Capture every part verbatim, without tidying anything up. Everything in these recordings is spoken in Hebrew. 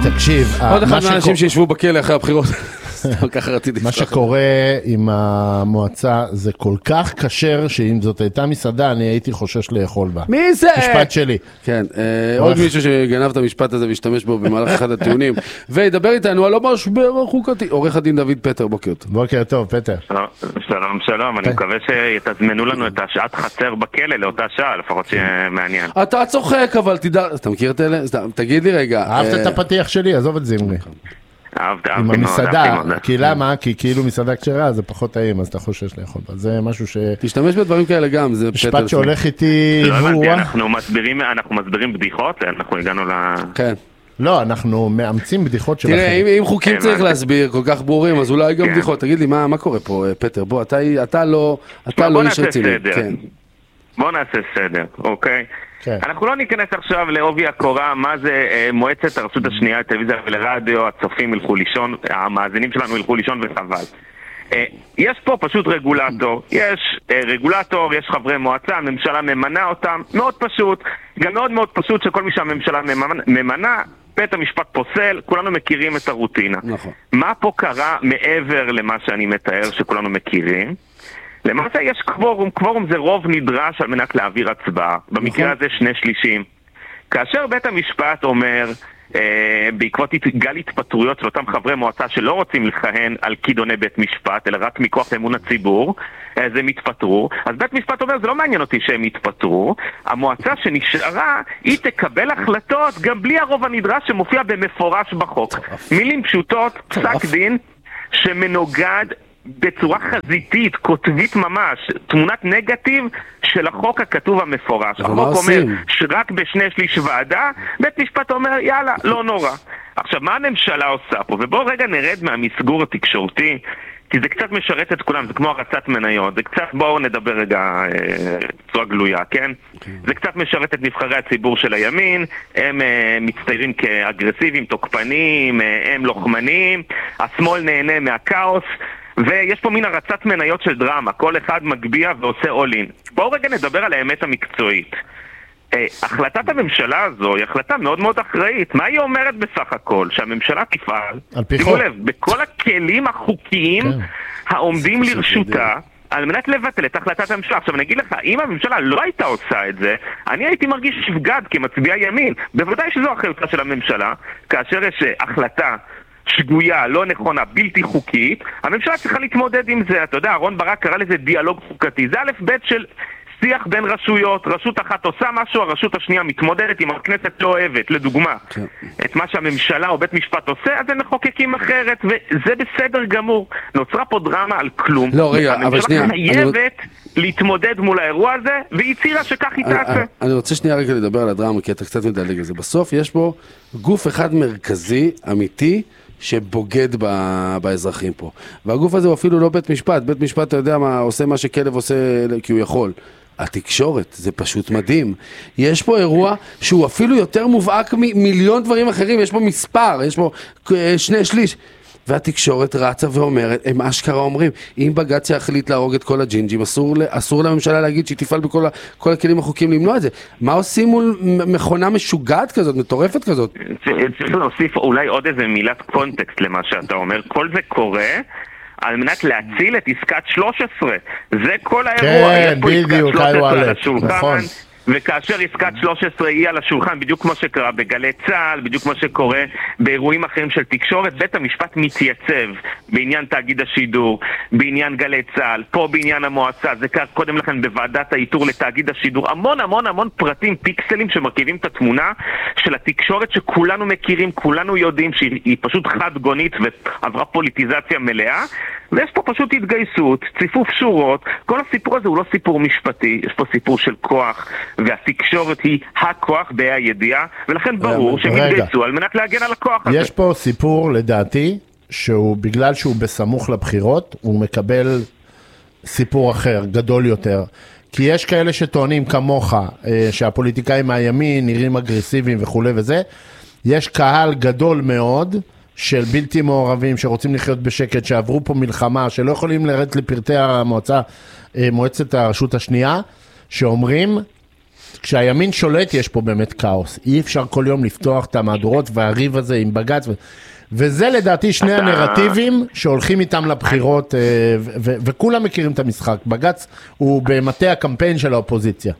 תקשיב, עוד אחד מהאנשים שישבו בכלא אחרי הבחירות. מה שקורה עם המועצה זה כל כך קשר, שאם זאת הייתה מסעדה אני הייתי חושש לאכול בה. מי זה? משפט שלי. כן, עוד מישהו שגנב את המשפט הזה והשתמש בו במהלך אחד הטיעונים, וידבר איתנו על המשבר החוקתי. עורך הדין דוד פטר, בוקר טוב. בוקר טוב, פטר. שלום, שלום, אני מקווה שיתזמנו לנו את השעת חצר בכלא לאותה שעה, לפחות שיהיה מעניין. אתה צוחק, אבל תדע, אתה מכיר את אלה? תגיד לי רגע. אהבת את הפתיח שלי, עזוב את זמרי. אהבתי, עם אהבתי המסעדה, כי למה? כי כאילו מסעדה כשרה זה פחות טעים, אז אתה חושש לאכול בה. זה משהו ש... תשתמש בדברים כאלה גם, זה משפט שהולך איתי... לא הבנתי, אנחנו מסבירים, אנחנו מסבירים בדיחות, אנחנו הגענו ל... כן. לא, אנחנו מאמצים בדיחות שלכם. תראה, אם חוקים צריך להסביר כל כך ברורים, אז אולי גם בדיחות. תגיד לי, מה קורה פה, פטר? בוא, אתה לא... בוא נעשה סדר. בוא נעשה סדר, אוקיי? אנחנו לא ניכנס עכשיו לעובי הקורה, מה זה מועצת הרשות השנייה לטלוויזיה ולרדיו, הצופים ילכו לישון, המאזינים שלנו ילכו לישון וחבל. יש פה פשוט רגולטור, יש רגולטור, יש חברי מועצה, הממשלה ממנה אותם, מאוד פשוט, גם מאוד מאוד פשוט שכל מי שהממשלה ממנה, בית המשפט פוסל, כולנו מכירים את הרוטינה. נכון. מה פה קרה מעבר למה שאני מתאר שכולנו מכירים? למעשה יש קוורום, קוורום זה רוב נדרש על מנת להעביר הצבעה, במקרה הזה שני שלישים. כאשר בית המשפט אומר, אה, בעקבות גל התפטרויות של אותם חברי מועצה שלא רוצים לכהן על כידוני בית משפט, אלא רק מכוח אמון הציבור, אז הם התפטרו, אז בית משפט אומר, זה לא מעניין אותי שהם התפטרו, המועצה שנשארה, היא תקבל החלטות גם בלי הרוב הנדרש שמופיע במפורש בחוק. מילים פשוטות, פסק דין שמנוגד בצורה חזיתית, כותבית ממש, תמונת נגטיב של החוק הכתוב המפורש. החוק אומר שרק בשני שליש ועדה, בית משפט אומר יאללה, לא נורא. עכשיו, מה הממשלה עושה פה? ובואו רגע נרד מהמסגור התקשורתי, כי זה קצת משרת את כולם, זה כמו הרצת מניות, זה קצת, בואו נדבר רגע בצורה גלויה, כן? Okay. זה קצת משרת את נבחרי הציבור של הימין, הם uh, מצטיירים כאגרסיביים, תוקפנים, uh, הם לוחמנים, השמאל נהנה מהכאוס, ויש פה מין הרצת מניות של דרמה, כל אחד מגביע ועושה אולין. בואו רגע נדבר על האמת המקצועית. אה, החלטת הממשלה הזו היא החלטה מאוד מאוד אחראית. מה היא אומרת בסך הכל? שהממשלה תפעל, שימו לב, בכל הכלים החוקיים כן. העומדים לרשותה, על מנת לבטל את החלטת הממשלה. עכשיו אני אגיד לך, אם הממשלה לא הייתה עושה את זה, אני הייתי מרגיש שבגד כמצביע ימין. בוודאי שזו אחריותה של הממשלה, כאשר יש החלטה שגויה, לא נכונה, בלתי חוקית, הממשלה צריכה להתמודד עם זה. אתה יודע, אהרון ברק קרא לזה דיאלוג חוקתי. זה א' ב' של שיח בין רשויות, רשות אחת עושה משהו, הרשות השנייה מתמודדת, אם הכנסת לא אוהבת, לדוגמה, כן. את מה שהממשלה או בית משפט עושה, אז הם מחוקקים אחרת, וזה בסדר גמור. נוצרה פה דרמה על כלום. לא, רגע, אבל שנייה. הממשלה חייבת אני... להתמודד מול האירוע הזה, והיא הצירה שכך היא תעשה. אני, אני רוצה שנייה רגע לדבר על הדרמה, כי אתה קצת מדלג על זה. בסוף יש פה גוף אחד מרכזי, אמיתי, שבוגד באזרחים פה. והגוף הזה הוא אפילו לא בית משפט. בית משפט, אתה יודע מה, עושה מה שכלב עושה כי הוא יכול. התקשורת, זה פשוט מדהים. יש פה אירוע שהוא אפילו יותר מובהק ממיליון דברים אחרים. יש פה מספר, יש פה שני שליש. והתקשורת רצה ואומרת, הם אשכרה אומרים, אם בג"ץ יחליט להרוג את כל הג'ינג'ים, אסור, אסור לממשלה להגיד שהיא תפעל בכל כל הכלים החוקים למנוע את זה. מה עושים מול מכונה משוגעת כזאת, מטורפת כזאת? צריך להוסיף אולי עוד איזה מילת קונטקסט למה שאתה אומר. כל זה קורה על מנת להציל את עסקת שלוש עשרה. זה כל האירוע. כן, בדיוק, נכון. וכאשר עסקת שלוש עשרה היא על השולחן, בדיוק כמו שקרה בגלי צהל, בדיוק כמו שקורה באירועים אחרים של תקשורת, בית המשפט מתייצב בעניין תאגיד השידור, בעניין גלי צהל, פה בעניין המועצה, זה קרה קודם לכן בוועדת האיתור לתאגיד השידור, המון המון המון פרטים, פיקסלים שמרכיבים את התמונה של התקשורת שכולנו מכירים, כולנו יודעים שהיא פשוט חד גונית ועברה פוליטיזציה מלאה, ויש פה פשוט התגייסות, ציפוף שורות, כל הסיפור הזה הוא לא סיפור משפטי, יש פה סיפור של כוח, והתקשורת היא הכוח בה"א הידיעה, ולכן ברור שהם התגייסו על מנת להגן על הכוח הזה. יש פה סיפור לדעתי, שהוא בגלל שהוא בסמוך לבחירות, הוא מקבל סיפור אחר, גדול יותר. כי יש כאלה שטוענים כמוך, שהפוליטיקאים מהימין נראים אגרסיביים וכו' וזה, יש קהל גדול מאוד, של בלתי מעורבים שרוצים לחיות בשקט, שעברו פה מלחמה, שלא יכולים לרדת לפרטי המועצה, מועצת הרשות השנייה, שאומרים, כשהימין שולט יש פה באמת כאוס. אי אפשר כל יום לפתוח את המהדורות והריב הזה עם בג"ץ, ו... וזה לדעתי שני אתה... הנרטיבים שהולכים איתם לבחירות, ו- ו- וכולם מכירים את המשחק. בג"ץ הוא במטה הקמפיין של האופוזיציה.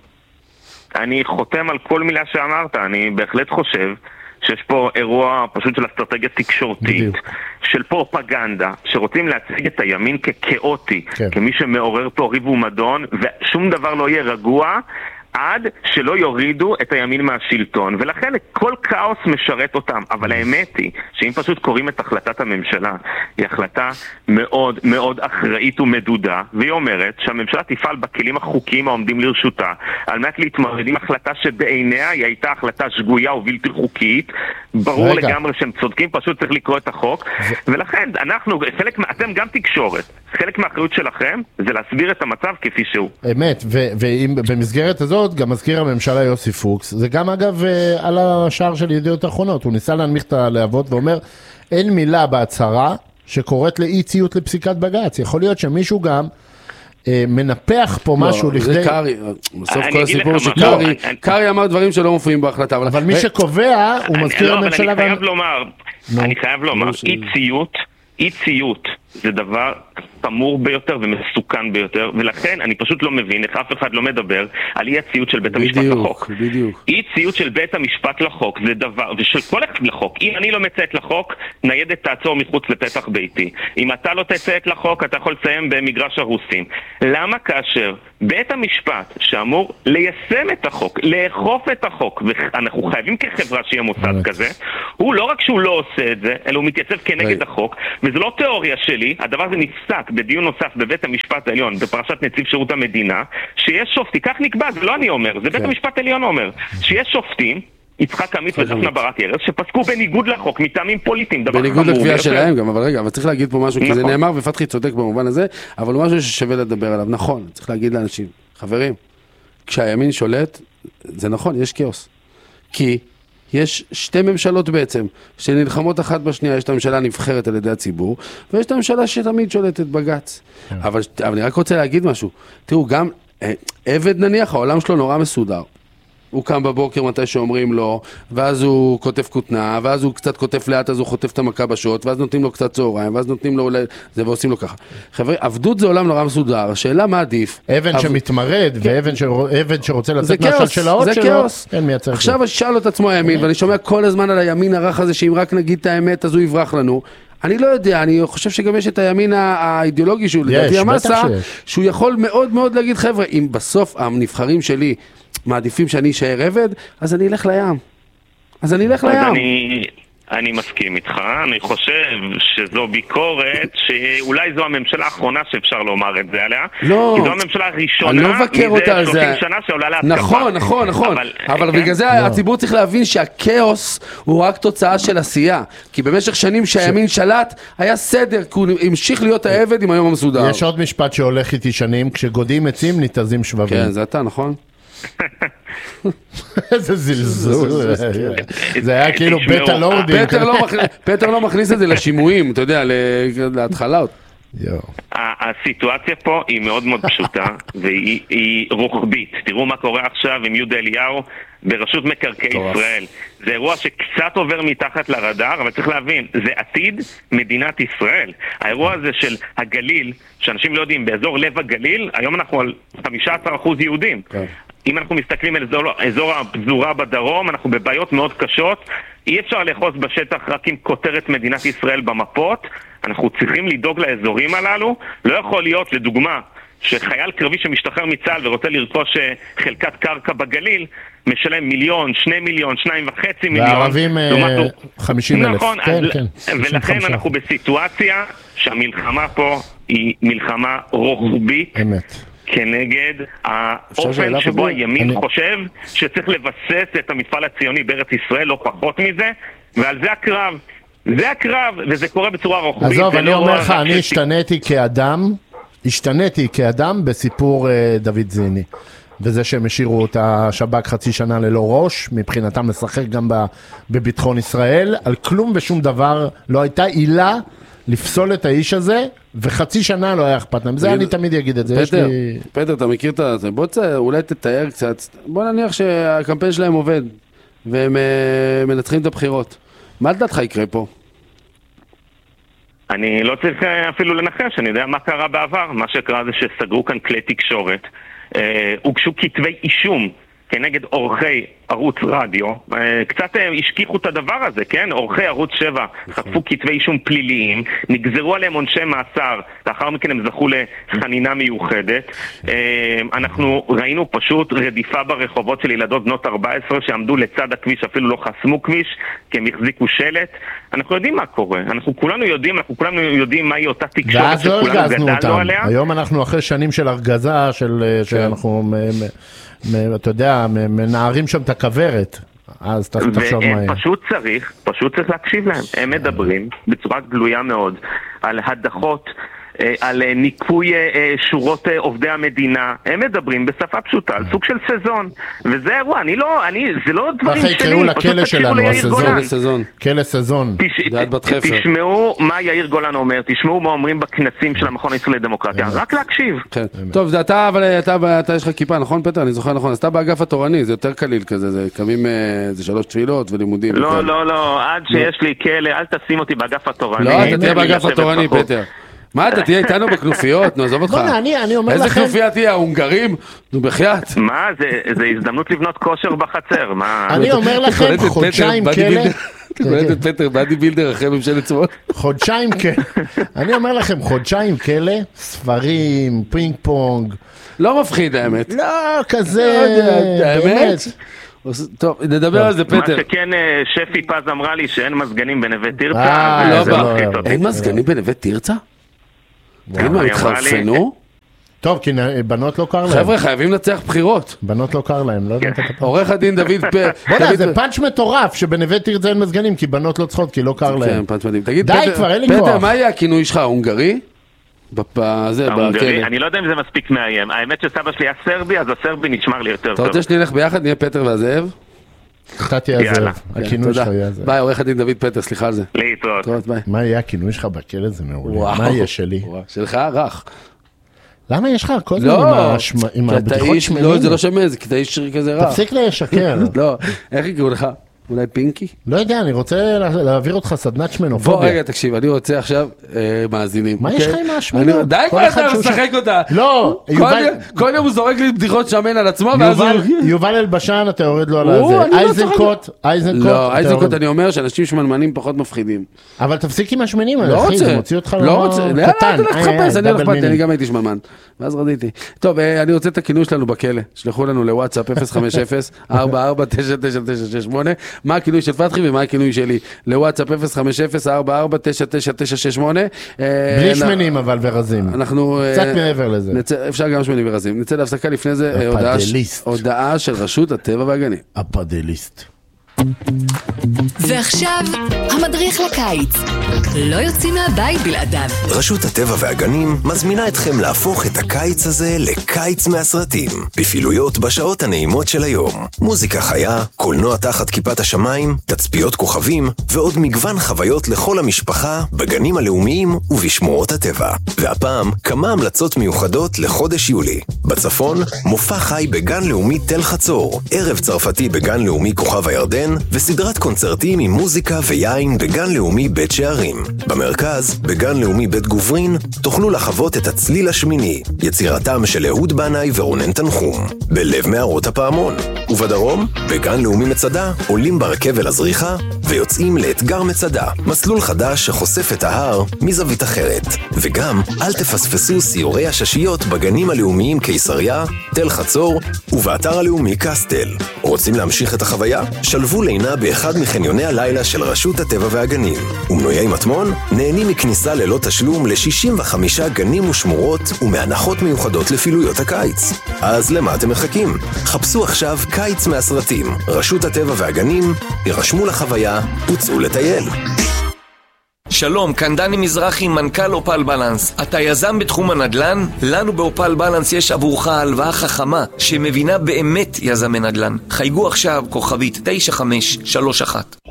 אני חותם על כל מילה שאמרת, אני בהחלט חושב שיש פה אירוע פשוט של אסטרטגיה תקשורתית, בדיוק. של פרופגנדה, שרוצים להציג את הימין ככאוטי, כן. כמי שמעורר פה ריב ומדון, ושום דבר לא יהיה רגוע, עד שלא יורידו את הימין מהשלטון, ולכן כל כאוס משרת אותם. אבל האמת היא שאם פשוט קוראים את החלטת הממשלה, היא החלטה מאוד מאוד אחראית ומדודה, והיא אומרת שהממשלה תפעל בכלים החוקיים העומדים לרשותה, על מנת להתמודד עם החלטה שבעיניה היא הייתה החלטה שגויה ובלתי חוקית. ברור רגע. לגמרי שהם צודקים, פשוט צריך לקרוא את החוק, ו... ולכן אנחנו, חלק, אתם גם תקשורת, חלק מהאחריות שלכם זה להסביר את המצב כפי שהוא. אמת, ובמסגרת הזאת גם מזכיר הממשלה יוסי פוקס, זה גם אגב על השער של ידיעות האחרונות, הוא ניסה להנמיך את הלהבות ואומר, אין מילה בהצהרה שקוראת לאי ציות לפסיקת בג"ץ, יכול להיות שמישהו גם אה, מנפח פה לא, משהו לכדי... זה קרי, בסוף כל הסיפור שקרי, אני... קרי אמר דברים שלא מופיעים בהחלטה, אבל, אבל מי שקובע הוא אני, מזכיר לא, הממשלה... אבל אני חייב לומר, אני חייב לומר, אי ציות, אי ציות זה דבר חמור ביותר ומסוכן ביותר, ולכן אני פשוט לא מבין איך אף אחד לא מדבר על אי הציות של בית המשפט בדיוק, לחוק. בדיוק. אי ציות של בית המשפט לחוק זה דבר, ושל כל אחד לחוק. אם אני לא מציית לחוק, ניידת תעצור מחוץ לפתח ביתי. אם אתה לא תציית לחוק, אתה יכול לסיים במגרש הרוסים. למה כאשר בית המשפט שאמור ליישם את החוק, לאכוף את החוק, ואנחנו חייבים כחברה שיהיה מוסד כזה, הוא לא רק שהוא לא עושה את זה, אלא הוא מתייצב כנגד החוק, וזה לא תיאוריה שלי, הדבר הזה נפסק בדיון נוסף בבית המשפט העליון, בפרשת נציב שירות המדינה, שיש שופטים, כך נקבע, זה לא אני אומר, זה בית המשפט העליון אומר, שיש שופטים, יצחק עמית ודפנה ברק ארז, שפסקו בניגוד לחוק, מטעמים פוליטיים, דבר בניגוד לקביעה שלהם גם, אבל רגע, אבל צריך להגיד פה משהו, כי זה נאמר ופתחי צודק במובן הזה, אבל הוא משהו ששווה לדבר עליו, נכון, צריך להגיד לאנשים, חברים, כשהימין שולט, זה נכון, יש כאוס, כי יש שתי ממשלות בעצם, שנלחמות אחת בשנייה, יש את הממשלה הנבחרת על ידי הציבור, ויש את הממשלה שתמיד שולטת בג"ץ. אבל, אבל אני רק רוצה להגיד משהו, תראו, גם עבד נניח, העולם שלו נורא מסודר. הוא קם בבוקר מתי שאומרים לו, ואז הוא כותב כותנה, ואז הוא קצת כותב לאט, אז הוא חוטף את המכה בשוט, ואז נותנים לו קצת צהריים, ואז נותנים לו זה ועושים לו ככה. חבר'ה, עבדות זה עולם נורא מסודר, השאלה מה עדיף? אבן שמתמרד, ואבן שרוצה לצאת מהשל של האות שלו, אין מייצר. עכשיו שאל את עצמו הימין, ואני שומע כל הזמן על הימין הרך הזה, שאם רק נגיד את האמת, אז הוא יברח לנו. אני לא יודע, אני חושב שגם יש את הימין האידיאולוגי שהוא לדעתי המסה, שהוא יכול מאוד מאוד להגיד, חבר'ה, אם בסוף הנבחרים שלי מעדיפים שאני אשאר עבד, אז אני אלך לים. אז אני אלך לים. אני, אני מסכים איתך, אני חושב שזו ביקורת, שאולי זו הממשלה האחרונה שאפשר לומר את זה עליה. לא. כי זו הממשלה הראשונה, אני לא מבקר אותה על זה. שנה שעולה להתקפה. נכון, נכון, נכון. אבל, אבל כן? בגלל זה לא. הציבור צריך להבין שהכאוס הוא רק תוצאה של עשייה. כי במשך שנים שהימין ש... שלט, היה סדר, כי הוא המשיך להיות העבד עם היום המסודר. יש עוד משפט שהולך איתי שנים, כשגודים עצים ניתזים שבבים. כן, זה אתה, נכון? איזה זלזול. זה היה כאילו בטה לורדים. פטר לא מכניס את זה לשימועים, אתה יודע, להתחלה. הסיטואציה פה היא מאוד מאוד פשוטה והיא רוחבית. תראו מה קורה עכשיו עם יהודה אליהו ברשות מקרקעי ישראל. זה אירוע שקצת עובר מתחת לרדאר, אבל צריך להבין, זה עתיד מדינת ישראל. האירוע הזה של הגליל, שאנשים לא יודעים, באזור לב הגליל, היום אנחנו על חמישה עשר אחוז יהודים. אם אנחנו מסתכלים על אזור, אזור הפזורה בדרום, אנחנו בבעיות מאוד קשות. אי אפשר לחוץ בשטח רק עם כותרת מדינת ישראל במפות. אנחנו צריכים לדאוג לאזורים הללו. לא יכול להיות, לדוגמה, שחייל קרבי שמשתחרר מצה"ל ורוצה לרכוש חלקת קרקע בגליל, משלם מיליון, שני מיליון, שניים וחצי מיליון. והערבים חמישים אלף. נכון, כן, כן. ולכן אנחנו בסיטואציה שהמלחמה פה היא מלחמה רוחבית. אמת. כנגד האופן שבו הימין אני... חושב שצריך לבסס את המפעל הציוני בארץ ישראל, לא פחות מזה, ועל זה הקרב. זה הקרב, וזה קורה בצורה רוחבית. עזוב, אני לא אומר לך, אני השתניתי כאדם, השתניתי כאדם בסיפור uh, דוד זיני. וזה שהם השאירו את השב"כ חצי שנה ללא ראש, מבחינתם לשחק גם בביטחון ישראל, על כלום ושום דבר, לא הייתה עילה לפסול את האיש הזה, וחצי שנה לא היה אכפת להם. זה אני תמיד אגיד את זה. פטר, פטר, אתה מכיר את זה? בוא אולי תתאר קצת. בוא נניח שהקמפיין שלהם עובד, והם מנצחים את הבחירות. מה לדעתך יקרה פה? אני לא צריך אפילו לנחש, אני יודע מה קרה בעבר. מה שקרה זה שסגרו כאן כלי תקשורת, אה, הוגשו כתבי אישום כנגד אורחי ערוץ רדיו, קצת השכיחו את הדבר הזה, כן? אורחי ערוץ שבע חטפו כתבי אישום פליליים, נגזרו עליהם עונשי מאסר, לאחר מכן הם זכו לחנינה מיוחדת. אנחנו ראינו פשוט רדיפה ברחובות של ילדות בנות ארבע עשרה שעמדו לצד הכביש, אפילו לא חסמו כביש, כי הם החזיקו שלט. אנחנו יודעים מה קורה, אנחנו כולנו יודעים, אנחנו כולנו יודעים מהי אותה תקשורת שכולנו גדלנו עליה. היום אנחנו אחרי שנים של הרגזה, שאנחנו... אתה יודע, מנערים שם את הכוורת, אז תחשוב מה... ופשוט צריך, פשוט צריך להקשיב להם. הם מדברים בצורה גלויה מאוד על הדחות, על ניקוי שורות עובדי המדינה. הם מדברים בשפה פשוטה על סוג של סזון, וזה אירוע. אני לא, אני, זה לא דברים שלי. ככה יקראו לכלא שלנו, הסזון. כלא סזון. תשמעו מה יאיר גולן אומר, תשמעו מה אומרים בכנסים של המכון הישראלי לדמוקרטיה, רק להקשיב. טוב, זה אתה, אבל אתה יש לך כיפה, נכון פטר? אני זוכר נכון, אז אתה באגף התורני, זה יותר קליל כזה, זה קמים, זה שלוש תפילות ולימודים. לא, לא, לא, עד שיש לי כלא, אל תשים אותי באגף התורני. לא, אתה תהיה באגף התורני, פטר. מה, אתה תהיה איתנו בכנופיות? נו, עזוב אותך. בוא, אני אומר לכם... איזה כנופיה תהיה? ההונגרים? נו, בחייאת. מה, זה הזדמנות לבנות כושר בחצר, מה... אני אומר לכם, חודשיים כלא... אתה קולט את פטר, באדי בילדר אחרי ממשלת שמאל? חודשיים כלא... אני אומר לכם, חודשיים כלא, ספרים, פינג פונג... לא מפחיד, האמת. לא, כזה... האמת? טוב, נדבר על זה, פטר. מה שכן, שפי פז אמרה לי שאין מזגנים בנווה תרצה. אין מזגנים בנווה תרצה? תגיד מה, התחרפנו? טוב, כי בנות לא קר להם. חבר'ה, חייבים לנצח בחירות. בנות לא קר להם, לא יודע את הפעם. עורך הדין דוד פטר. בוא נה, זה פאנץ' מטורף, שבנווה תרצה אין מזגנים, כי בנות לא צריכות, כי לא קר להם. כן, פאנץ' מדהים. תגיד, די כבר, אין לי כוח. פטר, מה יהיה הכינוי שלך, ההונגרי? ההונגרי? אני לא יודע אם זה מספיק מאיים. האמת שסבא שלי היה סרבי, אז הסרבי נשמר לי יותר טוב. אתה רוצה שנלך ביחד, נהיה פטר והזאב? אתה תהיה הזאב, הכינוי שלך יהיה הזאב. ביי, עורך הדין דוד פטר, סליחה על זה. להתראות. מה יהיה הכינוי שלך בכלא? זה מעולה. מה יהיה שלי? שלך רך. למה יש לך כל הזמן עם הבדיחות שמנים? לא, זה לא שמן, זה כדי שיר כזה רך. תפסיק לשקר. לא, איך יקראו לך? אולי פינקי? לא יודע, אני רוצה להעביר אותך סדנת שמנופוביה. בוא רגע, תקשיב, אני רוצה עכשיו מאזינים. מה יש לך עם השמנות? די כבר אתה משחק אותה. לא, כל יום הוא זורק לי בדיחות שמן על עצמו. יובל אלבשן, אתה יורד לו על הזה. אייזנקוט, אייזנקוט. לא, אייזנקוט אני אומר שאנשים שמנמנים פחות מפחידים. אבל תפסיק עם השמנים האלה, לא אחי, רוצה. זה מוציא אותך לא רוצה. אתה לא תחפש, אני לא אכפת, אני גם הייתי שמנמן. ואז רדיתי. טוב, אני רוצה את הכינוי שלנו בכלא. שלחו לנו לוואטסאפ אפס חמש אפס ארבע ארבע תשע תשע תשע שש שמונה. מה הכינוי של פתחי ומה הכינוי שלי? לוואטסאפ אפס חמש אפס ארבע ארבע תשע תשע תשע שש שמונה. בלי שמנים אבל ורזים. אנחנו... קצת מעבר לזה. אפשר גם שמנים ורזים. נצא להפסקה לפני זה הודעה של רשות הטבע והגנים. הפדליסט. ועכשיו, המדריך לקיץ. לא יוצאים מהבית בלעדיו. רשות הטבע והגנים מזמינה אתכם להפוך את הקיץ הזה לקיץ מהסרטים. בפעילויות בשעות הנעימות של היום. מוזיקה חיה, קולנוע תחת כיפת השמיים, תצפיות כוכבים, ועוד מגוון חוויות לכל המשפחה בגנים הלאומיים ובשמורות הטבע. והפעם, כמה המלצות מיוחדות לחודש יולי. בצפון, מופע חי בגן לאומי תל חצור, ערב צרפתי בגן לאומי כוכב הירדן, וסדרת קונצרטים עם מוזיקה ויין בגן לאומי בית שערים. במרכז, בגן לאומי בית גוברין, תוכלו לחוות את הצליל השמיני, יצירתם של אהוד בנאי ורונן תנחום, בלב מערות הפעמון. ובדרום, בגן לאומי מצדה, עולים ברכב אל הזריחה, ויוצאים לאתגר מצדה, מסלול חדש שחושף את ההר מזווית אחרת. וגם, אל תפספסו סיורי הששיות בגנים הלאומיים קיסריה, תל חצור, ובאתר הלאומי קסטל. רוצים להמשיך את החוויה? שלבו לינה באחד מחניוני הלילה של רשות הטבע והגנים. ומנויי מטמון נהנים מכניסה ללא תשלום ל-שישים וחמישה גנים ושמורות ומהנחות מיוחדות לפעילויות הקיץ. אז למה אתם מחכים? חפשו עכשיו קיץ מהסרטים. רשות הטבע והגנים, ירשמו לחוויה, וצאו לטייל. שלום, כאן דני מזרחי, מנכ"ל אופל בלנס. אתה יזם בתחום הנדל"ן? לנו באופל בלנס יש עבורך הלוואה חכמה שמבינה באמת יזמי נדל"ן. חייגו עכשיו כוכבית תשע חמש שלוש אחת.